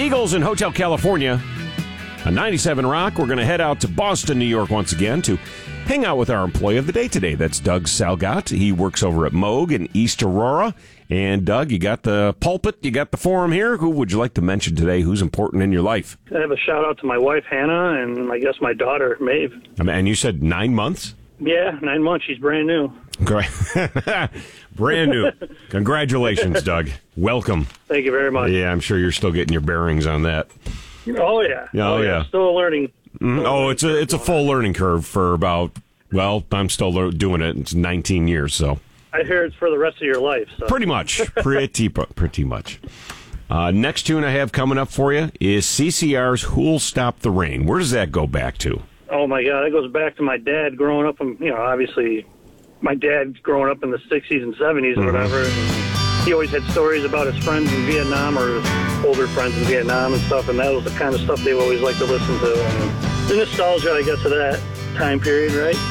Eagles in Hotel California. On 97 Rock, we're going to head out to Boston, New York once again to hang out with our employee of the day today. That's Doug Salgott. He works over at Moog in East Aurora. And, Doug, you got the pulpit, you got the forum here. Who would you like to mention today? Who's important in your life? I have a shout-out to my wife, Hannah, and I guess my daughter, Maeve. And you said 9 months? Yeah, 9 months. She's brand new. Great. Brand new. Congratulations, Doug. Welcome. Thank you very much. Yeah, I'm sure you're still getting your bearings on that. Oh, yeah. Oh, yeah. Still learning. It's a full learning curve for about, well, I'm still doing it. It's 19 years, so. I hear it's for the rest of your life. So. Pretty much. Pretty much. Next tune I have coming up for you is CCR's Who'll Stop the Rain. Where does that go back to? Oh, my God. That goes back to my dad growing up. Obviously, my dad growing up in the 60s and 70s or whatever. And he always had stories about his friends in Vietnam or his older friends in Vietnam and stuff, and that was the kind of stuff they always liked to listen to. And the nostalgia, I guess, of that time period, right?